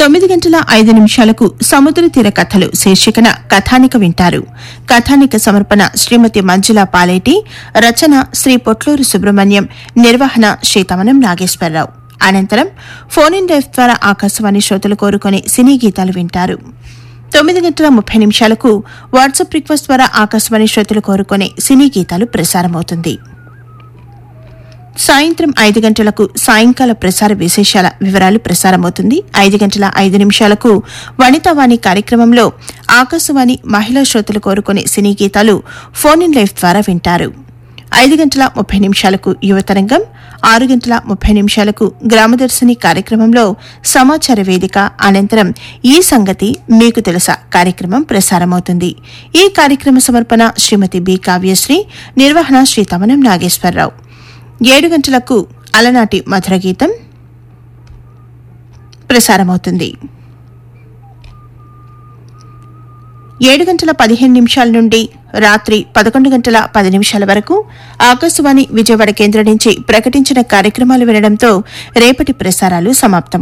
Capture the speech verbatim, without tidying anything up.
తొమ్మిది గంటల ఐదు నిమిషాలకు సముద్ర తీర కథలు శీర్షికన కథానిక వింటారు. కథానిక సమర్పణ శ్రీమతి మంజుల పాలేటి, రచన శ్రీ పొట్లూరు సుబ్రహ్మణ్యం, నిర్వహణ శ్రీ తమనం నాగేశ్వరరావు. అనంతరం ఫోన్ ఇన్ లైఫ్ ద్వారా ఆకాశవాణి శ్రోతలు కోరుకునే సినీ గీతాలు వింటారు. తొమ్మిది గంటల ముప్పై నిమిషాలకు వాట్సాప్ రిక్వెస్ట్ ద్వారా ఆకాశవాణి శ్రోతలు కోరుకునే సినీ గీతాలు ప్రసారమవుతుంది. సాయంత్రం ఐదు గంటలకు సాయంకాల ప్రసార విశేషాల వివరాలు ప్రసారమవుతుంది. ఐదు గంటల ఐదు నిమిషాలకు వనితావాణి కార్యక్రమంలో ఆకాశవాణి మహిళా శ్రోతలు కోరుకునే సినీ గీతాలు ఫోన్ ఇన్ లైఫ్ ద్వారా వింటారు. ఐదు గంటల ముప్పై నిమిషాలకు యువతరంగం, ఆరు గంటల ముప్పై నిమిషాలకు గ్రామదర్శిని కార్యక్రమంలో సమాచార వేదిక, అనంతరం ఈ సంగతి మీకు తెలుసా కార్యక్రమం ప్రసారమవుతుంది. ఈ కార్యక్రమ సమర్పణ శ్రీమతి బి కావ్యశ్రీ, నిర్వహణ శ్రీ తమనం నాగేశ్వరరావు. ఏడు గంటలకు అలనాటి మధుర గీతం ప్రసారమవుతుంది. ఏడు గంటల పదిహేను నిమిషాల నుండి రాత్రి పదకొండు గంటల పది నిమిషాల వరకు ఆకాశవాణి విజయవాడ కేంద్రం నుంచి ప్రకటించిన కార్యక్రమాలు వినడంతో రేపటి ప్రసారాలు సమాప్తం.